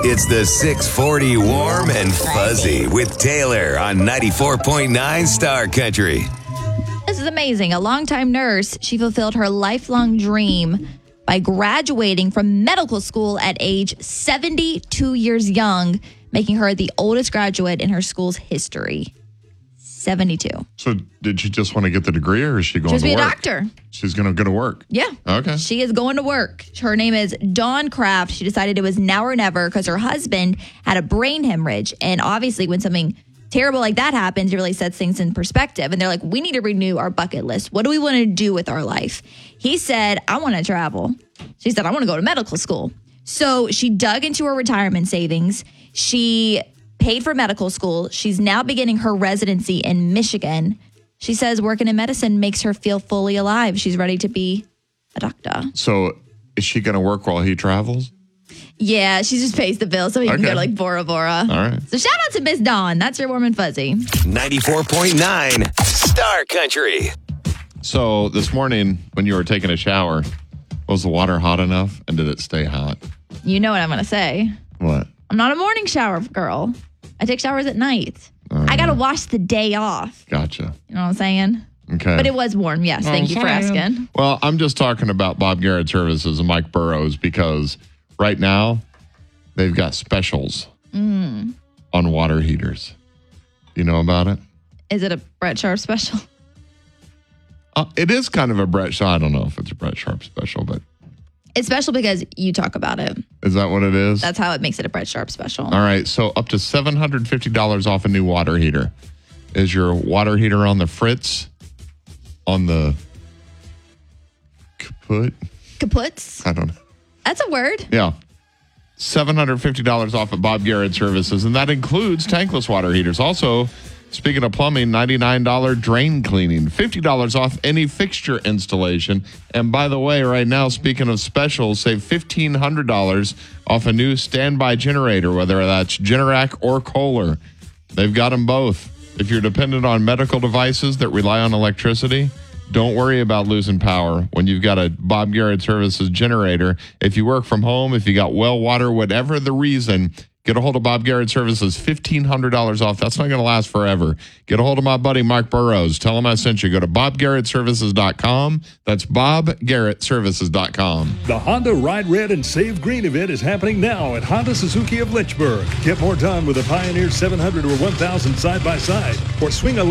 It's the 640 Warm and Fuzzy with Taylor on 94.9 Star Country. This is amazing. A longtime nurse, she fulfilled her lifelong dream by graduating from medical school at age 72 years young, making her the oldest graduate in her school's history. 72. So did she just want to get the degree, or is she going to work? She's be a doctor. She's going to go to work? Yeah. Okay. She is going to work. Her name is Dawn Kraft. She decided it was now or never because her husband had a brain hemorrhage. And obviously when something terrible like that happens, it really sets things in perspective. And they're like, we need to renew our bucket list. What do we want to do with our life? He said, I want to travel. She said, I want to go to medical school. So she dug into her retirement savings. She paid for medical school. She's now beginning her residency in Michigan. She says working in medicine makes her feel fully alive. She's ready to be a doctor. So is she going to work while he travels? Yeah, she just pays the bill so he can go to like Bora Bora. All right. So shout out to Miss Dawn. That's your warm and fuzzy. 94.9 Star Country. So this morning when you were taking a shower, was the water hot enough and did it stay hot? You know what I'm going to say. What? I'm not a morning shower girl. I take showers at night. I got to wash the day off. Gotcha. You know what I'm saying? Okay. But it was warm. Yes. Thank you for asking. Well, I'm just talking about Bob Garrett Services and Mike Burrows because right now they've got specials on water heaters. You know about it? Is it a Brett Sharp special? It is kind of a Brett Sharp. I don't know if it's a Brett Sharp special, but It's special because you talk about it. is that what it is? That's how it makes it a Brett Sharp special. All right. So up to $750 off a new water heater. Is your water heater on the fritz? On the kaput? Kaputs? I don't know. That's a word. Yeah. $750 off at Bob Garrett Services, and that includes tankless water heaters. Also, speaking of plumbing, $99 drain cleaning, $50 off any fixture installation. And by the way, right now, speaking of specials, save $1,500 off a new standby generator, whether that's Generac or Kohler. They've got them both. If you're dependent on medical devices that rely on electricity, don't worry about losing power when you've got a Bob Garrett Services generator. If you work from home, if you got well water, whatever the reason, get a hold of Bob Garrett Services, $1,500 off. That's not going to last forever. Get a hold of my buddy Mike Burrows. Tell him I sent you. Go to BobGarrettServices.com. That's BobGarrettServices.com. The Honda Ride Red and Save Green event is happening now at Honda Suzuki of Lynchburg. Get more done with a Pioneer 700 or 1000 side-by-side, or swing a